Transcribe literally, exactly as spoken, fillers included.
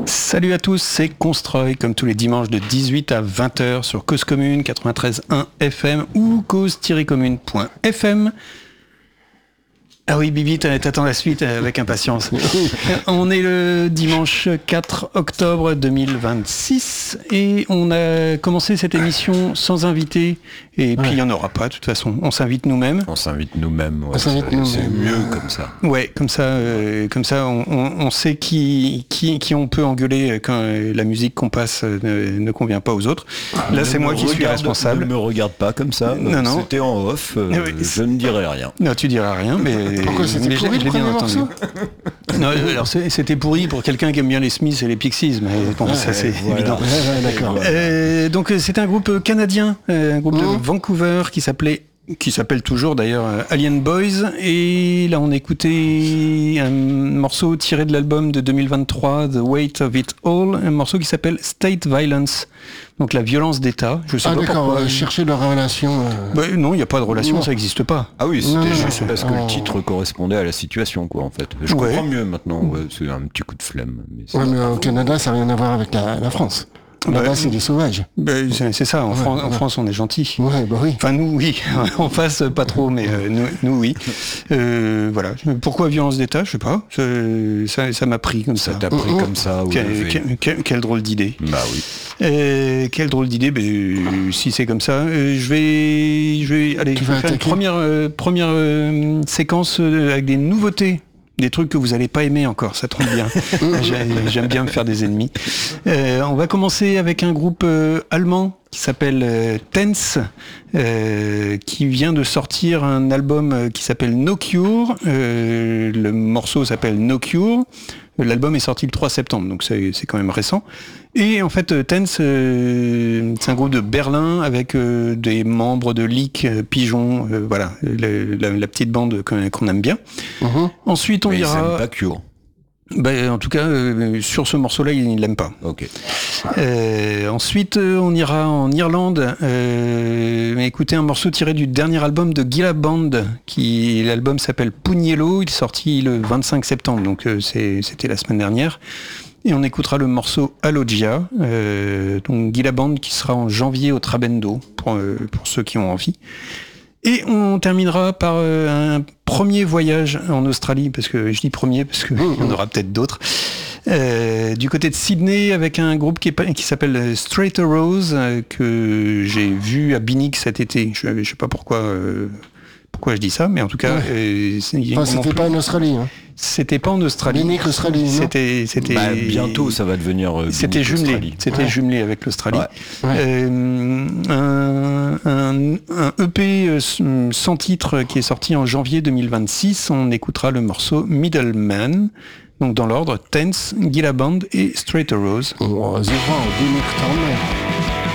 Salut à tous, c'est Constroy, comme tous les dimanches de dix-huit à vingt heures sur Cause Commune quatre-vingt-treize virgule un F M ou cause tiret commune point F M. Ah oui, Bibi, t'attends la suite avec impatience. On est le dimanche quatre octobre deux mille vingt-six et on a commencé cette émission sans invité. Et puis il ouais. n'y en aura pas, de toute façon. On s'invite nous-mêmes. On s'invite nous-mêmes, ouais. On s'invite c'est, nous-mêmes. C'est mieux comme ça. Ouais, comme ça, euh, comme ça on, on, on sait qui, qui, qui on peut engueuler quand la musique qu'on passe ne, ne convient pas aux autres. Là, ne c'est moi qui regarde, suis responsable. Ne me regarde pas comme ça. Non, non. C'était en off. Euh, oui, je ne dirai rien. Non, tu diras rien, mais... Pourquoi c'était mais pourri le premier morceau? Non, alors c'était pourri pour quelqu'un qui aime bien les Smiths et les Pixies, mais bon, ouais, ça c'est voilà. évident. Ouais, ouais, d'accord. Euh, donc c'était un groupe canadien, un groupe mmh. de Vancouver qui s'appelait, qui s'appelle toujours d'ailleurs Alien Boys, et là on écoutait un morceau tiré de l'album de deux mille vingt-trois, The Weight of It All, un morceau qui s'appelle State Violence. Donc la violence d'État, je sais ah, pas d'accord, pourquoi. Euh, chercher leur relation. Euh... Bah, non, il n'y a pas de relation, non. Ça n'existe pas. Ah oui, c'était non, juste non, parce que oh. le titre correspondait à la situation, quoi, en fait. Je ouais. comprends mieux maintenant, ouais, c'est un petit coup de flemme. Mais ouais, mais au Canada, ça n'a rien à voir avec la, la France. Là-bas, bah, c'est des sauvages. Bah, c'est, c'est ça, en, ouais, Fran- ouais. en France, on est gentils. Ouais, bah oui. Enfin, nous, oui. En face, pas trop, mais euh, nous, nous, oui. Euh, voilà. Pourquoi violence d'État? Je sais pas. Ça, ça m'a pris comme ça. Ça t'a pris mmh. comme ça. Quelle, quelle, quelle, quelle drôle d'idée. Bah oui. Euh, quelle drôle d'idée. Ben, euh, si c'est comme ça, euh, je vais, je vais, allez, je vais faire une première, euh, première euh, séquence euh, avec des nouveautés. Des trucs que vous n'allez pas aimer encore, ça tombe bien. j'aime, j'aime bien me faire des ennemis. Euh, on va commencer avec un groupe euh, allemand qui s'appelle euh, Tense, euh, qui vient de sortir un album euh, qui s'appelle No Cure. Euh, le morceau s'appelle No Cure. L'album est sorti le trois septembre, donc c'est, c'est quand même récent. Et en fait, Tense, euh, c'est un groupe de Berlin avec euh, des membres de Leak, euh, Pigeon, euh, voilà, la, la, la petite bande qu'on, qu'on aime bien. Uh-huh. Ensuite, on Mais ira... ils aiment pas Cure. Ben, en tout cas, euh, sur ce morceau-là, il ne l'aime pas. Ok. Euh, ensuite, euh, on ira en Irlande euh, écouter un morceau tiré du dernier album de Gila Band, qui l'album s'appelle Pugnello. Il est sorti le vingt-cinq septembre, donc euh, c'est, c'était la semaine dernière. Et on écoutera le morceau Alogia, euh, donc Gila Band qui sera en janvier au Trabendo pour, euh, pour ceux qui ont envie. Et on terminera par euh, un premier voyage en Australie, parce que je dis premier parce qu'il y en aura peut-être d'autres. Euh, du côté de Sydney, avec un groupe qui, est, qui s'appelle Straighter Rose, euh, que j'ai vu à Binnick cet été. Je ne sais pas pourquoi, euh, pourquoi je dis ça, mais en tout cas... Ouais. Euh, enfin, c'était plus... pas en Australie, hein. C'était pas en Australie. Binnick, Australie, c'était, c'était... Bah, bientôt, ça va devenir euh, C'était jumelé. Australie. C'était ouais. jumelé avec l'Australie. Ouais. Ouais. Euh, un, un, un E P sans titre qui est sorti en janvier deux mille vingt-six. On écoutera le morceau Middleman. Donc dans l'ordre, Tense, Gila Band et Straighter Rose. Oh, zéro, Binnick,